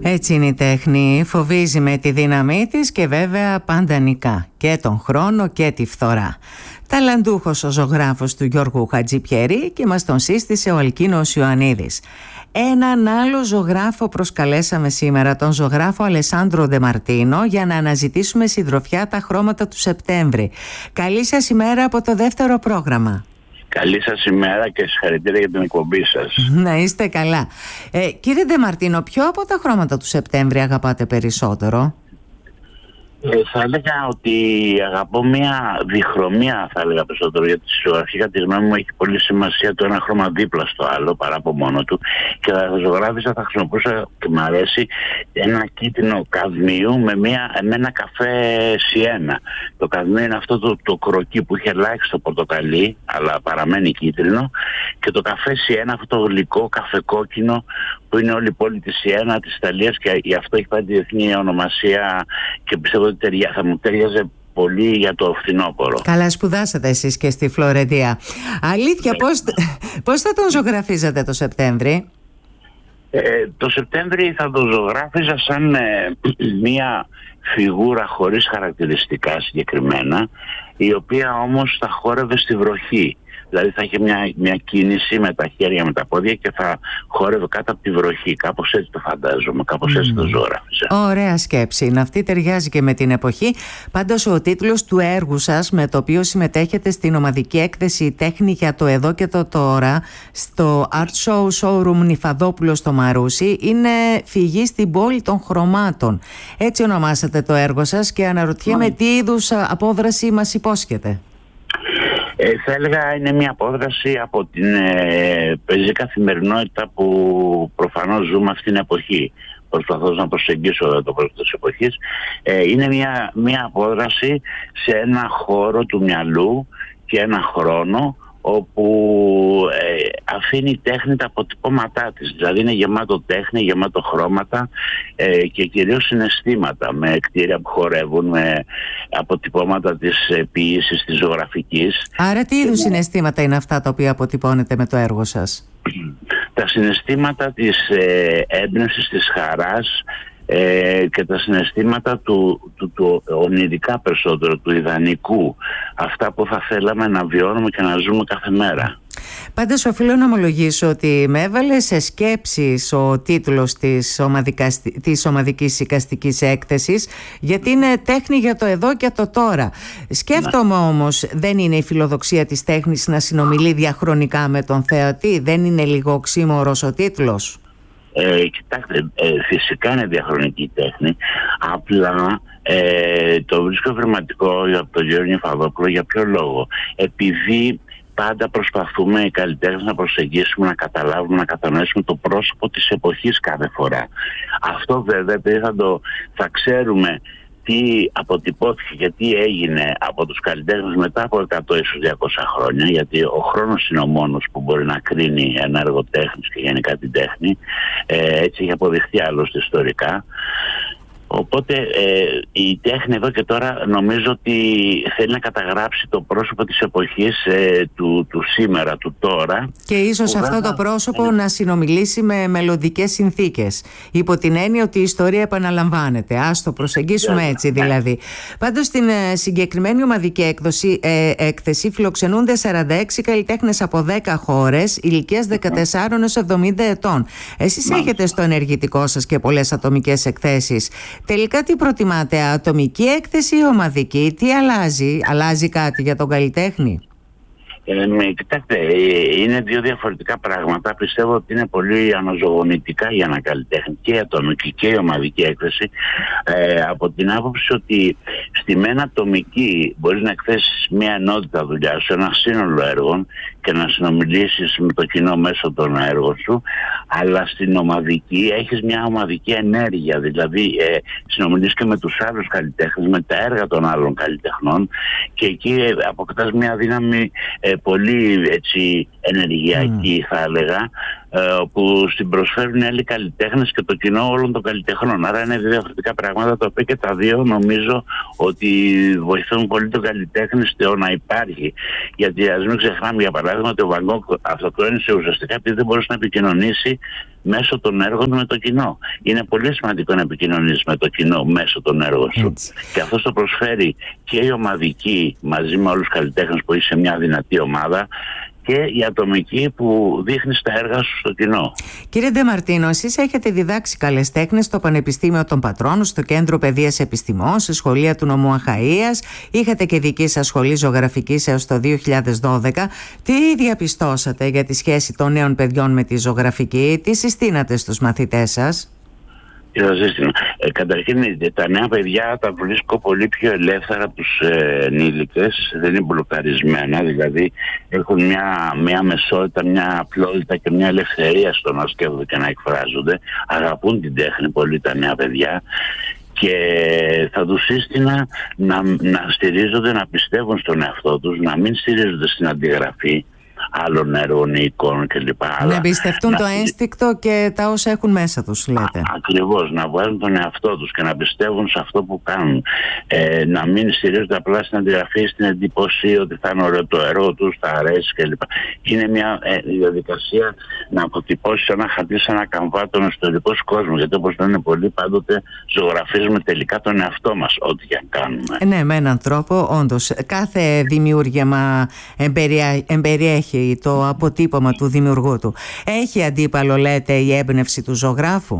Έτσι είναι η τέχνη, φοβίζει με τη δύναμή της και βέβαια πάντα νικά και τον χρόνο και τη φθορά. Ταλαντούχος ο ζωγράφος του Γιώργου Χατζιπιερή και μας τον σύστησε ο Αλκίνος Ιωαννίδης. Έναν άλλο ζωγράφο προσκαλέσαμε σήμερα, τον ζωγράφο Αλεσάνδρο Ντεμαρτίνο, για να αναζητήσουμε συντροφιά τα χρώματα του Σεπτέμβρη. Καλή σας ημέρα από το δεύτερο πρόγραμμα. Καλή σας ημέρα και συγχαρητήρια για την εκπομπή σας. Να είστε καλά. Κύριε Ντεμαρτίνο, ποιο από τα χρώματα του Σεπτέμβρη αγαπάτε περισσότερο? Θα έλεγα ότι αγαπώ μια διχρωμία, θα έλεγα περισσότερο, γιατί στη ζωγραφία κατά τη γνώμη μου έχει πολύ σημασία το ένα χρώμα δίπλα στο άλλο παρά από μόνο του, και θα ζωγράφιζα, θα χρησιμοποιούσα και μου αρέσει ένα κίτρινο καδμίου με ένα καφέ σιένα. Το καδμίο είναι αυτό το κροκί που έχει ελάχιστο πορτοκαλί αλλά παραμένει κίτρινο, και το καφέ σιένα αυτό το γλυκό καφεκόκκινο που είναι όλη η πόλη της Σιένα της Ιταλίας, και γι' αυτό έχει πάρει τη διεθνή ονομασία και πιστεύω ότι θα μου ταιριάζει πολύ για το φθινόπωρο. Καλά σπουδάσατε εσείς και στη Φλωρεντία. Αλήθεια, πώς θα τον ζωγραφίζατε το Σεπτέμβρη? Το Σεπτέμβρη θα τον ζωγράφιζα σαν μια φιγούρα χωρίς χαρακτηριστικά συγκεκριμένα, η οποία όμως θα χόρευε στη βροχή. Δηλαδή θα είχε μια κίνηση με τα χέρια, με τα πόδια, και θα χόρευε κάτω από τη βροχή. Κάπως έτσι το φαντάζομαι, κάπως έτσι το ζωγράφιζα. Ωραία σκέψη. Είναι αυτή, ταιριάζει και με την εποχή. Πάντως ο τίτλος του έργου σας, με το οποίο συμμετέχετε στην ομαδική έκθεση «Τέχνη για το εδώ και το τώρα» στο Art Show Showroom Νηφαδόπουλο στο Μαρούσι, είναι «Φυγή στην πόλη των χρωμάτων». Έτσι ονομάσατε το έργο σας, και αναρωτιέμαι τι είδους απόδραση μας υπόσχεται. Θα έλεγα είναι μια απόδραση από την πεζή καθημερινότητα που προφανώς ζούμε αυτήν την εποχή. Προσπαθώ να προσεγγίσω το πρόσωπο της εποχής. Είναι μια απόδραση σε ένα χώρο του μυαλού και ένα χρόνο όπου αφήνει η τέχνη τα αποτυπώματά της. Δηλαδή είναι γεμάτο τέχνη, γεμάτο χρώματα και κυρίως συναισθήματα, με κτίρια που χορεύουν, με αποτυπώματα της ποίησης, της ζωγραφικής. Άρα τι είδους συναισθήματα είναι αυτά τα οποία αποτυπώνετε με το έργο σας? Τα συναισθήματα της έμπνευσης, της χαράς, και τα συναισθήματα του ονειρικά περισσότερο, του ιδανικού, αυτά που θα θέλαμε να βιώνουμε και να ζούμε κάθε μέρα. Πάντως οφείλω να ομολογήσω ότι με έβαλε σε σκέψεις ο τίτλος της ομαδικής εικαστικής έκθεσης, γιατί είναι τέχνη για το εδώ και το τώρα. Σκέφτομαι όμως, δεν είναι η φιλοδοξία της τέχνης να συνομιλεί διαχρονικά με τον θεατή? Δεν είναι λίγο οξύμορος ο τίτλος? Κοιτάξτε, φυσικά είναι διαχρονική η τέχνη, απλά το βρίσκω ευρηματικό από τον Γιώργο Νηφαδόπουλο. Για ποιο λόγο? Επειδή πάντα προσπαθούμε οι καλλιτέχνες να προσεγγίσουμε, να καταλάβουμε, να κατανοήσουμε το πρόσωπο της εποχής κάθε φορά. Αυτό βέβαια, επειδή θα ξέρουμε τι αποτυπώθηκε και τι έγινε από τους καλλιτέχνες μετά από 100 ίσως 200 χρόνια, γιατί ο χρόνος είναι ο μόνος που μπορεί να κρίνει ένα έργο τέχνης και γενικά την τέχνη, έτσι έχει αποδειχθεί άλλωστε ιστορικά. Οπότε η τέχνη εδώ και τώρα νομίζω ότι θέλει να καταγράψει το πρόσωπο της εποχής, του σήμερα, του τώρα. Και ίσως αυτό το πρόσωπο να συνομιλήσει με μελλοντικές συνθήκες, υπό την έννοια ότι η ιστορία επαναλαμβάνεται. Ας το προσεγγίσουμε έτσι δηλαδή. Πάντως στην συγκεκριμένη ομαδική έκθεση φιλοξενούνται 46 καλλιτέχνες από 10 χώρες, ηλικίας 14 έως 70 ετών. Εσείς έχετε στο ενεργητικό σας και πολλές ατομικές εκθέσεις. Τελικά τι προτιμάτε, ατομική έκθεση ή ομαδική? Τι αλλάζει κάτι για τον καλλιτέχνη? Κοιτάξτε, είναι δύο διαφορετικά πράγματα. Πιστεύω ότι είναι πολύ αναζωογονητικά για ένα καλλιτέχνη, και η ατομική και η ομαδική έκθεση, από την άποψη ότι στη μένα ατομική μπορείς να εκθέσεις μια ενότητα δουλειά σου, ένα σύνολο έργων, και να συνομιλήσεις με το κοινό μέσω των έργων σου, αλλά στην ομαδική έχεις μια ομαδική ενέργεια, δηλαδή συνομιλείς και με τους άλλους καλλιτέχνες, με τα έργα των άλλων καλλιτεχνών, και εκεί αποκτάς μια δύναμη πολύ έτσι ενεργειακή, θα έλεγα, που στην προσφέρουν οι άλλοι καλλιτέχνες και το κοινό όλων των καλλιτεχνών. Άρα είναι διαφορετικά πράγματα, τα οποία και τα δύο νομίζω ότι βοηθούν πολύ τον καλλιτέχνη στο να υπάρχει. Γιατί ας μην ξεχνάμε, για παράδειγμα, ότι ο Βαν Γκόγκ αυτοκτόνησε ουσιαστικά επειδή δεν μπορούσε να επικοινωνήσει μέσω των έργων με το κοινό. Είναι πολύ σημαντικό να επικοινωνείς με το κοινό μέσω των έργων σου. Και αυτό το προσφέρει και η ομαδική μαζί με όλους τους καλλιτέχνες που είσαι μια δυνατή ομάδα, και η ατομική που δείχνει τα έργα σου στο κοινό. Κύριε Ντε Μαρτίνο, εσείς έχετε διδάξει καλές τέχνες στο Πανεπιστήμιο των Πατρών, στο Κέντρο Παιδείας Επιστημών, στη Σχολεία του Νομού Αχαΐας. Είχατε και δική σας σχολή ζωγραφικής έως το 2012. Τι διαπιστώσατε για τη σχέση των νέων παιδιών με τη ζωγραφική, τι συστήνατε στους μαθητές σας? Καταρχήν, τα νέα παιδιά τα βρίσκω πολύ πιο ελεύθερα από τους ενήλικες. Δεν είναι μπλοκαρισμένα, δηλαδή έχουν μια μεσότητα, μια απλότητα και μια ελευθερία στο να σκέφτονται και να εκφράζονται. Αγαπούν την τέχνη πολύ τα νέα παιδιά. Και θα τους σύστηνα να στηρίζονται, να πιστεύουν στον εαυτό τους, να μην στηρίζονται στην αντιγραφή άλλων έργων ή εικόνων κλπ. Να εμπιστευτούν το ένστικτο και τα όσα έχουν μέσα τους, λέτε. Ακριβώς, να βγάζουν τον εαυτό τους και να πιστεύουν σε αυτό που κάνουν. Να μην στηρίζονται απλά στην αντιγραφή, στην εντύπωση ότι θα είναι ωραίο το έργο τους, θα αρέσει κλπ. Είναι μια διαδικασία να αποτυπώσει ένα χαρτί, σαν ένα καμβά, τον ιστορικό κόσμο. Γιατί όπως λένε πολλοί, πάντοτε ζωγραφίζουμε τελικά τον εαυτό μας, ό,τι και αν κάνουμε. Ναι, με έναν τρόπο, όντως. Κάθε δημιούργημα εμπεριέχει το αποτύπωμα του δημιουργού του. Έχει αντίπαλο, λέτε, η έμπνευση του ζωγράφου?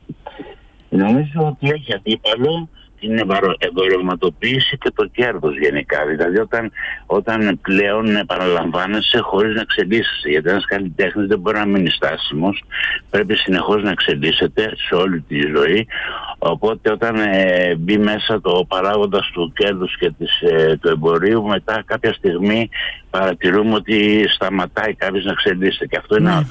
Νομίζω ότι έχει αντίπαλο την εμπορευματοποίηση και το κέρδος γενικά. Δηλαδή όταν πλέον επαναλαμβάνεσαι χωρίς να εξελίσσεσαι. Γιατί ένας καλλιτέχνης δεν μπορεί να μείνει στάσιμος, πρέπει συνεχώς να εξελίσσεται σε όλη τη ζωή. Οπότε όταν μπει μέσα το παράγοντας του κέρδους και του εμπορίου, μετά κάποια στιγμή παρατηρούμε ότι σταματάει κάποιος να εξελίσσεται. Και αυτό είναι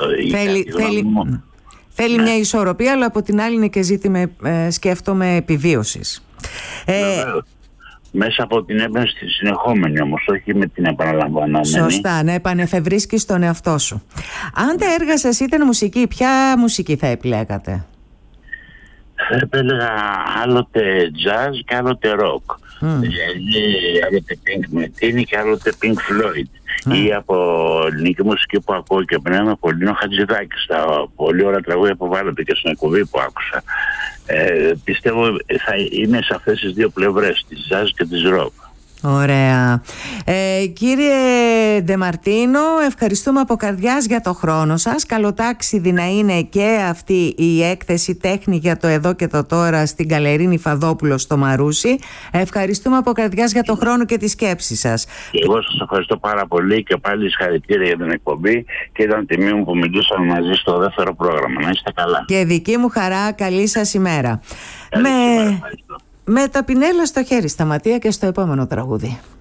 θέλει μια ισορροπία, αλλά από την άλλη είναι και ζήτημα, σκέφτομαι, επιβίωσης. Μέσα από την έμπνευση τη συνεχόμενη όμως, όχι με την επαναλαμβανόμενη. Σωστά, να επανεφευρίσκεις τον εαυτό σου. Αν τα έργα σας ήταν μουσική, ποια μουσική θα επιλέγατε? Θα επέλεγα άλλοτε jazz και άλλοτε rock. Δηλαδή άλλοτε Pink Martini και άλλοτε Pink Floyd. Ή από ελληνική μουσική που ακούω και πνεύμα Πολύνο Χατζηδάκης. Τα πολύ ωραία τραγούδια που βάλετε και στην εκπομπή που άκουσα. Πιστεύω θα είναι σε αυτές τις δύο πλευρές, της jazz και της rock. Ωραία. Κύριε Ντε Μαρτίνο, ευχαριστούμε από καρδιάς για το χρόνο σας. Καλοτάξιδη να είναι και αυτή η έκθεση τέχνη για το εδώ και το τώρα στην Καλερίνη Φαδόπουλο στο Μαρούσι. Ευχαριστούμε από καρδιάς για το χρόνο και τη σκέψη σας. Εγώ σας ευχαριστώ πάρα πολύ και πάλι συγχαρητήρια για την εκπομπή και ήταν τιμή μου που μιλήσαμε μαζί στο δεύτερο πρόγραμμα. Να είστε καλά. Και δική μου χαρά, καλή σας ημέρα. Με τα πινέλα στο χέρι, Σταματία, και στο επόμενο τραγούδι.